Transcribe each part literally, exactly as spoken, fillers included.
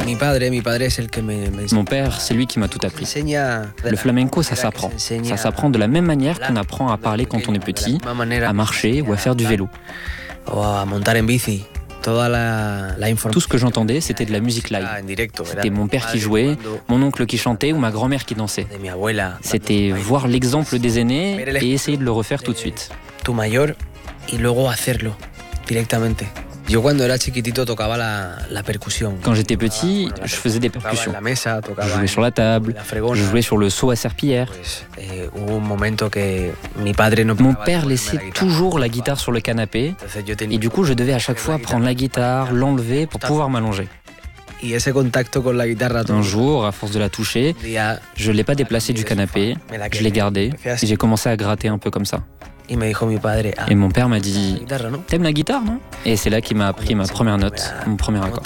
Mon père, c'est lui qui m'a tout appris. Le flamenco, ça s'apprend. Ça s'apprend de la même manière qu'on apprend à parler quand on est petit, à marcher ou à faire du vélo. Tout ce que j'entendais, c'était de la musique live. C'était mon père qui jouait, mon oncle qui chantait ou ma grand-mère qui dansait. C'était voir l'exemple des aînés et essayer de le refaire tout de suite. Quand j'étais petit, je faisais des percussions. Je jouais sur la table, je jouais sur le seau à serpillière. Mon père laissait toujours la guitare sur le canapé et du coup je devais à chaque fois prendre la guitare, l'enlever pour pouvoir m'allonger. Un jour, à force de la toucher, je ne l'ai pas déplacée du canapé, je l'ai gardée et j'ai commencé à gratter un peu comme ça. Et mon père m'a dit « T'aimes la guitare, non ?» Et c'est là qu'il m'a appris ma première note, mon premier accord.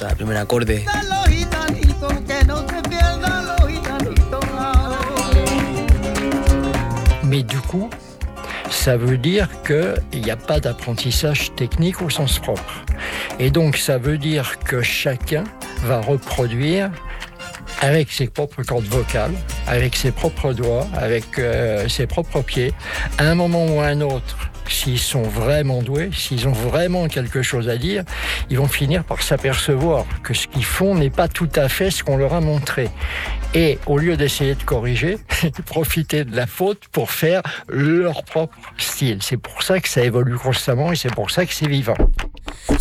Mais du coup, ça veut dire qu'il n'y a pas d'apprentissage technique au sens propre. Et donc, ça veut dire que chacun va reproduire avec ses propres cordes vocales, avec ses propres doigts, avec euh, ses propres pieds, à un moment ou à un autre, s'ils sont vraiment doués, s'ils ont vraiment quelque chose à dire, ils vont finir par s'apercevoir que ce qu'ils font n'est pas tout à fait ce qu'on leur a montré. Et au lieu d'essayer de corriger, profiter de la faute pour faire leur propre style. C'est pour ça que ça évolue constamment et c'est pour ça que c'est vivant.